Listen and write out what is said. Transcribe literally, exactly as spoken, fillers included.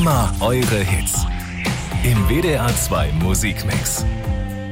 Immer eure Hits. Im W D R zwei Musikmix.